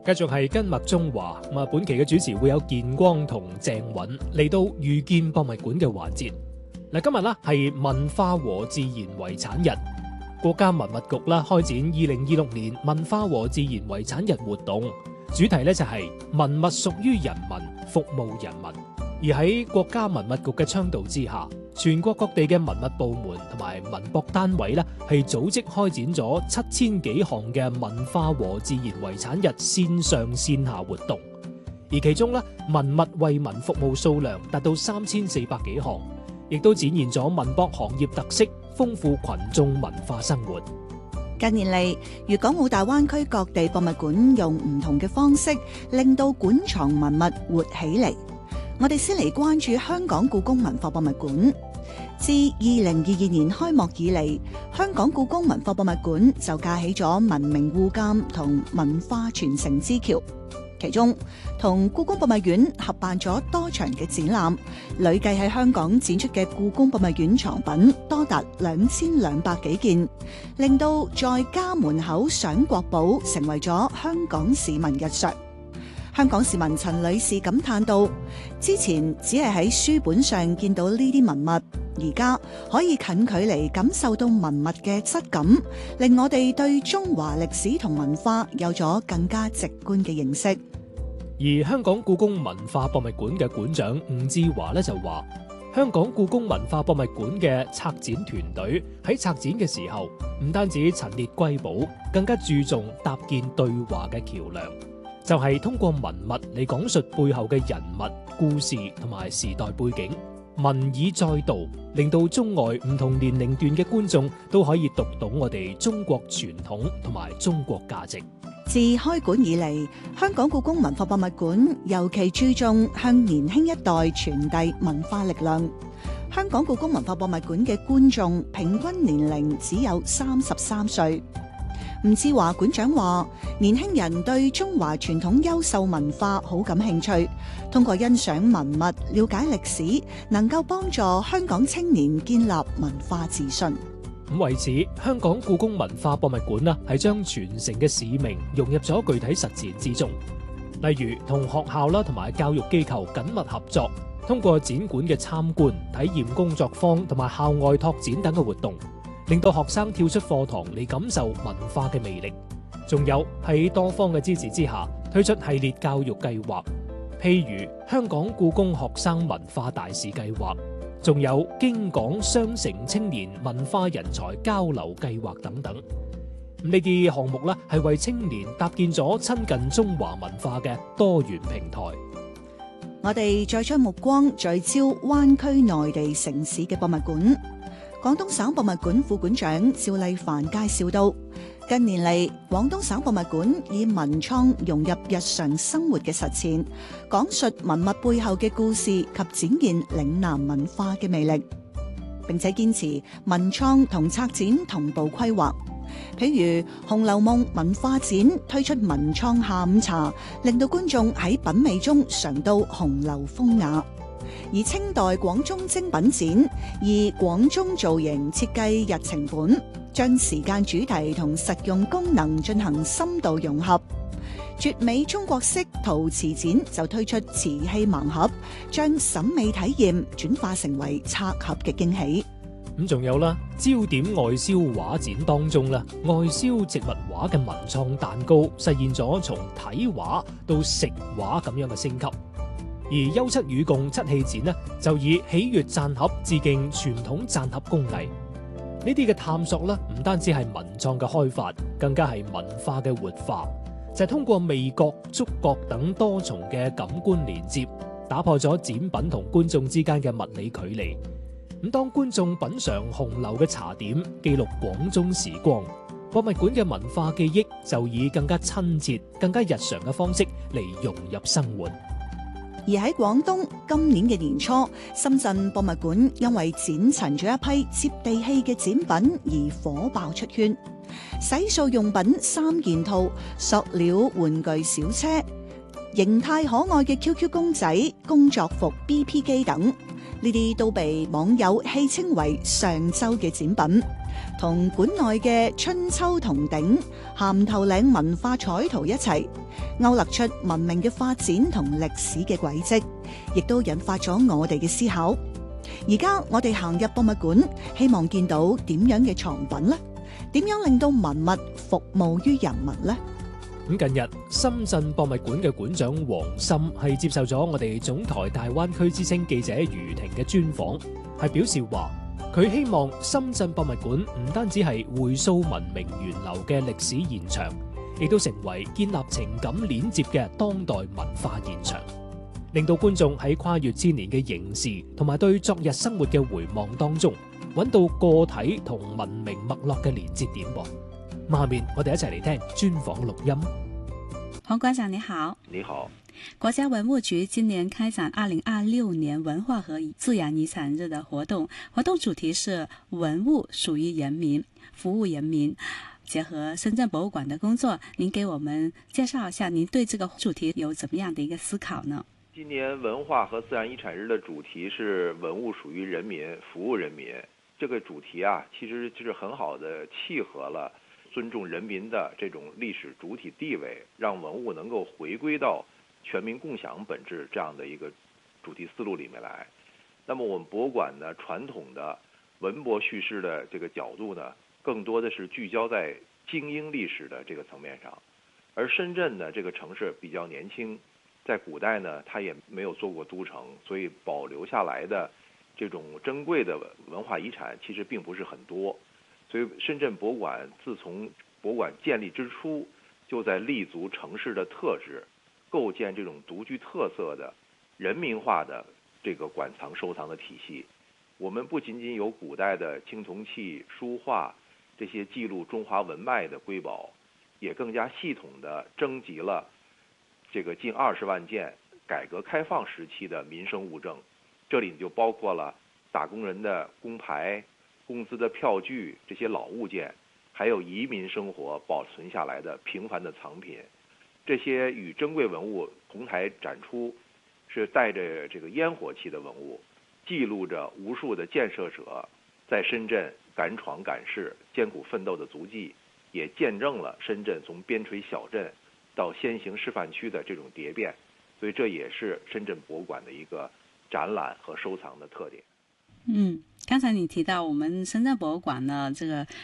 繼續係跟麥中華咁啊！本期嘅主持會有建光同鄭允嚟到遇見博物館嘅環節。嗱，今日呢係文化和自然遺產日，國家文物局啦開展2026年文化和自然遺產日活動，主題呢就係文物屬於人民，服務人民。而喺國家文物局嘅倡導之下，全國各地嘅文物部門同埋文博單位呢係組織開展咗7000幾項嘅文化和自然遺產日線上線下活動，而其中呢文物為民服務數量達到3400幾項，亦都展現咗文博行業特色，豐富群眾文化生活。 近年嚟，粵港澳大灣區各地博物館用唔同嘅方式，令到館藏文物活起嚟。我哋先嚟關注香港故宮文化博物館。自2022年開幕以嚟，香港故宮文化博物館就架起咗文明互鑑同文化傳承之橋。其中，同故宮博物院合辦咗多場嘅展覽，累計喺香港展出嘅故宮博物院藏品多達2200幾件，令到在家門口賞國寶成為咗香港市民日常。香港市民陳女士感嘆道：之前只係喺書本上見到呢啲文物，而家可以近距離感受到文物嘅質感，令我哋對中華歷史同文化有咗更加直觀嘅認識。 而香港故宮文化博物館嘅館長吳志華咧就話：香港故宮文化博物館嘅策展團隊喺策展嘅時候，唔單止陳列瑰寶，更加注重搭建對話嘅橋樑。就係通過文物嚟講述背後嘅人物、故事同埋時代背景，文以載道，令到中外唔同年齡段嘅觀眾都可以讀懂我哋中國傳統同埋中國價值。 自開館以嚟，香港故宮文化博物館尤其注重向年輕一代傳遞文化力量。香港故宮文化博物館嘅觀眾平均年齡只有33歲。吳志華館長話：年輕人對中華傳統優秀文化好感興趣，通過欣賞文物、了解歷史，能夠幫助香港青年建立文化自信。 咁為此，香港故宮文化博物館啦，係將傳承嘅使命融入咗具體實踐之中，例如同學校啦同埋教育機構緊密合作，通過展館嘅參觀、體驗工作坊同埋校外拓展等嘅活動，令到學生跳出課堂嚟感受文化嘅魅力。仲有喺多方嘅支持之下，推出系列教育計劃，譬如香港故宮學生文化大使計劃，仲有京港雙城青年文化人才交流計劃等等。呢啲項目咧係為青年搭建咗親近中華文化嘅多元平台。 我哋再將目光聚焦灣區內地城市嘅博物館。廣東省博物館副館長趙麗凡介紹到，近年嚟，廣東省博物館以文創融入日常生活嘅實踐，講述文物背後嘅故事及展現嶺南文化嘅魅力，並且堅持文創同策展同步規劃。譬如《紅樓夢》文化展推出文創下午茶，令到觀眾喺品味中嘗到紅樓風雅。而清代廣宗精品展以廣宗造型設計日程本，將時間主題同實用功能進行深度融合。絕美中國式陶瓷展就推出瓷器盲盒，將審美體驗轉化成為拆盒嘅驚喜。 咁仲有啦，焦點外銷畫展當中啦，外銷植物畫嘅文創蛋糕實現咗從睇畫到食畫咁樣嘅升級。而優質與共漆器展呢，就以喜悅讚盒致敬傳統讚盒工藝。呢啲嘅探索呢，唔單止係文創嘅開發，更加係文化嘅活化，就係通過味覺、觸覺等多重嘅感官連接，打破咗展品同觀眾之間嘅物理距離。咁當觀眾品嘗紅樓嘅茶點，記錄廣宗時光，博物館嘅文化記憶就以更加親切、更加日常嘅方式嚟融入生活。 而喺廣東，今年嘅年初，深圳博物館因為展陳咗一批接地氣嘅展品而火爆出圈。洗漱用品3件套、塑料玩具小車、形態可愛嘅 QQ 公仔、工作服 BP 機等， 呢啲都被網友戲稱為上周嘅展品，同館內嘅春秋銅鼎、鹹頭嶺文化彩圖一齊，勾勒出文明嘅發展同歷史嘅軌跡，亦都引發咗我哋嘅思考。而家我哋行入博物館，希望見到點樣嘅藏品呢？點樣令到文物服務於人民呢？ 咁近日，深圳博物館嘅館長黃森係接受咗我哋總台大灣區之聲記者余婷嘅專訪，係表示話佢希望深圳博物館唔單止係回溯文明源流嘅歷史現場，亦都成為建立情感鏈接嘅當代文化現場，令到觀眾喺跨越千年嘅凝視同埋對昨日生活嘅回望當中，揾到個體同文明脈絡嘅連接點。下面我哋一齊嚟聽專訪錄音。 黃館長你好。 你好。 國家文物局今年開展2026年文化和自然遺產日的活動，活動主題是文物屬於人民，服務人民。結合深圳博物館的工作，您給我們介紹一下您對這個主題有怎麼樣的一個思考呢？ 今年文化和自然遺產日的主題是文物屬於人民，服務人民。這個主題啊，其實就是很好的契合了尊重人民的這種歷史主體地位，讓文物能夠回歸到全民共享本質這樣的一個主題思路裡面來。那麼我們博物館呢，傳統的文博敘事的這個角度呢，更多的是聚焦在精英歷史的這個層面上。而深圳呢，這個城市比較年輕，在古代呢，它也沒有做過都城，所以保留下來的這種珍貴的文化遺產其實並不是很多。所以深圳博物館自從博物館建立之初，就在立足城市的特質，構建這種獨具特色的人民化的這個館藏收藏的體系。我們不僅僅有古代的青銅器、書畫這些記錄中華文脈的瑰寶，也更加系統地徵集了這個近20萬件改革開放時期的民生物證，這裡就包括了打工人的工牌、工資的票據這些老物件，還有移民生活保存下來的平凡的藏品。這些與珍貴文物同台展出，是帶着這個煙火氣的文物，記錄着無數的建設者在深圳敢闖敢試、艱苦奮鬥的足跡，也見證了深圳從邊陲小鎮到先行示範區的這種蝶變。所以這也是深圳博物館的一個展覽和收藏的特點。 剛才你提到我們深圳博物館呢，這個